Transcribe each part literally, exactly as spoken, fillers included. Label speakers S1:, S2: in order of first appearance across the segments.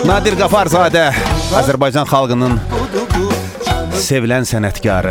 S1: Nadir Qafarzadə, Azərbaycan xalqının sevilən sənətkarı.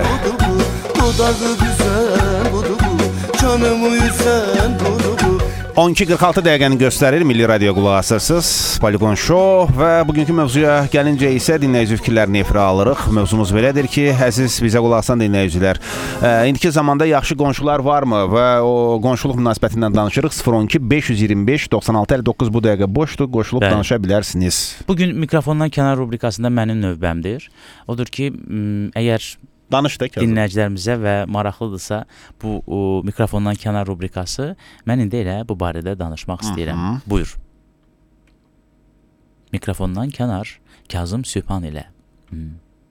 S1: on iki qırx altı dəqiqəni göstərir, Milli Radio qulaq asırsınız, Poligon Show və bugünkü mövzuya gəlincə isə dinləyici fikirlərini efirə alırıq. Mövzumuz belədir ki, əziz bizə qulaq asan dinləyicilər, e, indiki zamanda yaxşı qonşular varmı və o qonşuluq münasibətindən danışırıq. sıfır on iki beş yüz iyirmi beş doxsan altı əlli doqquz bu dəqiqə boşdur, qoşulub Bəli. danışa bilərsiniz.
S2: Bugün mikrofondan kənar rubrikasında mənim növbəmdir. Odur ki, əgər
S1: Danış da,
S2: dinləyicilərimizə və maraqlıdırsa bu o, mikrofondan kənar rubrikası, mən indi elə bu barədə danışmaq istəyirəm. Hı -hı. Buyur. Mikrofondan kənar Kazım Sübhan ilə. Hmm.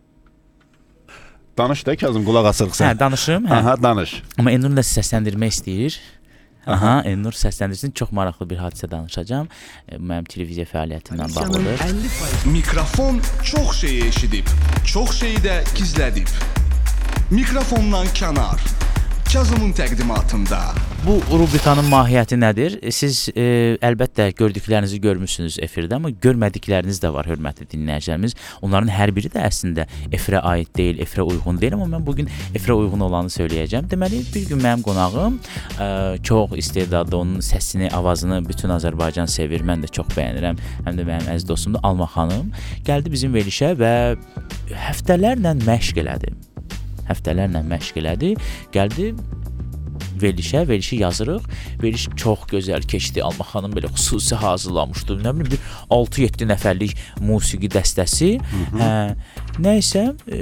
S1: Danış da Kazım, qulaq asırıq sən.
S2: Hə, danışım. Hə.
S1: Aha, danış.
S2: Amma Elnur da səsləndirmək istəyir. Aha, Elnur səsləndirsin. Çox maraqlı bir hadisə danışacağam. E, mənim televiziya fəaliyyətimlə bağlıdır.
S3: Mikrofon çox şey eşidib, çox şeyi də gizlədib. Mikrofondan kənar Kazımın təqdimatında.
S2: Bu rubrikanın mahiyyəti nədir? Siz e, əlbəttə gördüklərinizi görmüsünüz efirdə, amma görmədikləriniz də var, hörmətli dinləyicilərimiz. Onların hər biri də əslində efirə aid deyil, efirə uyğun deyil, amma mən bugün efirə uyğun olanı söyləyəcəm. Deməli, bir gün mənim qonağım e, çox istedadlı, onun səsini, avazını bütün Azərbaycan sevir, mən də çox bəyənirəm. Həm də mənim əziz dostumdur, Alma xanım. Gəldi bizim verilişə və həftələrlə məşq elədi. Həftələrlə məşq elədi. Gəldi verilişə, verilişi yazırıq. Veriliş çox gözəl keçdi. Alma xanım belə xüsusi hazırlamışdı. Nə bilim bir altı yeddi nəfərlik musiqi dəstəsi. Hə, nəysə, e,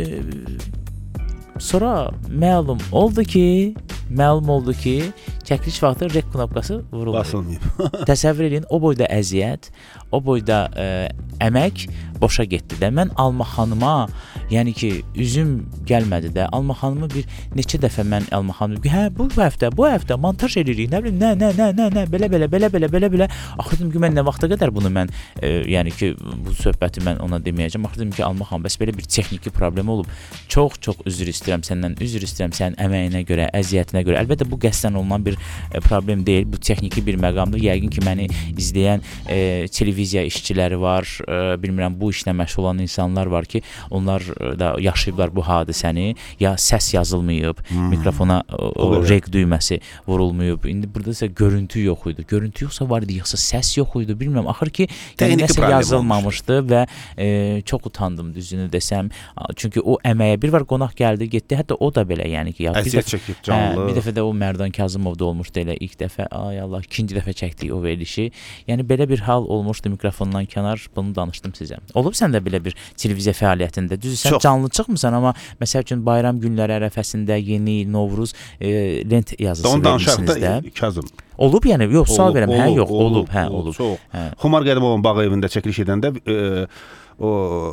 S2: sonra məlum oldu ki, məlum oldu ki, çəkiliş vaxtı rek knopkası vuruldu.
S1: Basılmayıb.
S2: Təsəvvür edin, o boyda əziyyət, o boyda ə, əmək boşa getdi də. Mən Alma xanıma, yəni ki, üzüm gəlmədi də. Alma xanımı bir neçə dəfə mən Alma xanımı, hə, bu həftə, bu həftə montaj edirik, nə bilim, nə, nə, nə, nə, nə, belə, belə, belə, belə, belə, belə. Axırdım ki, mən nə vaxta qədər bunu mən, ə, yəni ki, bu söhbəti mən ona deməyəcəm. Axırdım ki, Alma xanım, bəs belə bir texniki problem olub. Çox, çox üzr istəyirəm səndən, üzr istəyirəm sənin əməyinə görə, əziyyətinə görə. Əlbəttə, bu qəsdən olunan bir ə, problem deyil, bu texniki bir məqamdır. Yəqin ki, məni izləyən ə, televiziya işçiləri var, ə, bilmirəm, bu işlə məşğul olan insanlar var ki, onlar da yaşayıblar bu hadisəni, ya səs yazılmayıb, hmm. mikrofona o, o rek düyməsi vurulmayıb. İndi burada isə görüntü yox idi. Görüntü yoxsa var idi, yoxsa səs yox idi, bilmirəm. Axır ki, nəsə yazılmamışdı olmuşdu. Və e, çox utandım düzünü desəm. Çünki o əməyə bir var qonaq gəldi, getdi. Hətta o da belə, yəni ki, ya bir dəfə çəkib canlı. Hə, bir dəfə də o Mərdan Kazımovda olmuşdu elə ilk dəfə. Ay Allah, ikinci dəfə çəkdik o verilişi. Yəni belə bir hal olmuşdu mikrofondan kənar. Bunu danışdım sizə. Olub sən də belə bir televiziya fəaliyyətində? Düzdür, sən çox canlı çıxmısan, amma məsəl üçün bayram günləri ərəfəsində Yeni il, Novruz e, lent yazısı vermişsiniz də. Kazım. Olub yəni? Yox, sual verəm. Hə, yox, olub, olub hə, olub. olub. Hə.
S1: Xumar Qədimovun Bağ evində çəkiliş edəndə e, o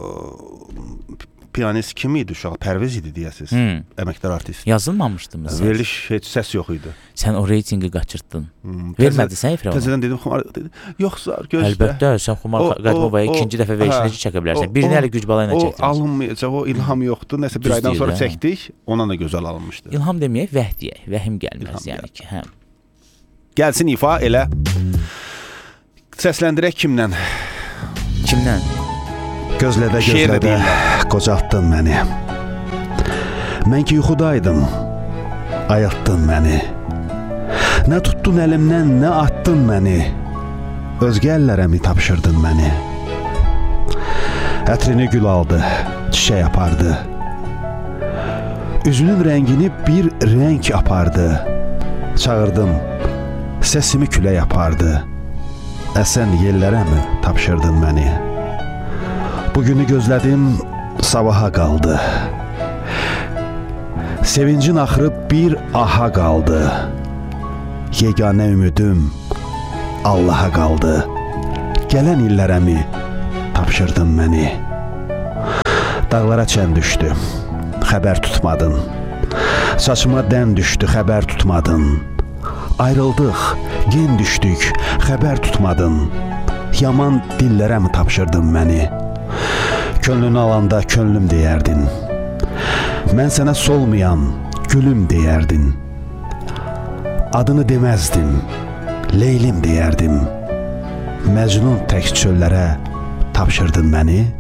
S1: piyanist kim idi uşaq? Pərviz idi deyəsiz. Hmm. Əməkdar artist.
S2: Yazılmamışdı mı?
S1: Veriliş heç səs yox idi.
S2: Sən o reytingi qaçırtdın. Hmm. Vermədi sən efirə ona?
S1: Təzədən dedim, Xumar dedi, yoxsa gözlə.
S2: Əlbəttə, sən Xumar Qədimovaya ikinci dəfə verişini necə çəkə bilərsən? Birini hələ güc bala ilə çəkdiniz.
S1: O alınmayacaq, o ilham yoxdur. Nəsə bir aydan sonra çəkdik, ona da gözəl alınmışdı.
S2: İlham deməyək, vəh deyək. Vəhim gəlməz yəni ki. Hə.
S1: Gəlsin ifa elə. Səsləndirək kimdən?
S2: Kimdən?
S4: Gözlədə gözlədə qocaltdın məni. Mən ki yuxudaydım, ayıltdın məni. Nə tutdun əlimdən, nə attın məni. Özgə əllərə mi tapşırdın məni? Ətrini gül aldı, çiçək apardı. Üzünün rəngini bir rəng apardı. Çağırdım, səsimi külək apardı. Əsən yellərə mi tapşırdın məni? Bugünü gözlədim, sabaha qaldı. Sevincin axırıb bir aha qaldı. Yeganə ümidim Allaha qaldı. Gələn illərə mi tapşırdın məni? Dağlara çən düşdü, xəbər tutmadın. Saçıma dən düşdü, xəbər tutmadın. Ayrıldıq, gen düşdük, xəbər tutmadın. Yaman dillərə mi tapşırdın məni? Könlünü alanda könlüm deyərdin. Mən sənə solmayan gülüm deyərdin. Adını deməzdim, Leylim deyərdim. Məcnun tək çöllərə tapşırdın məni?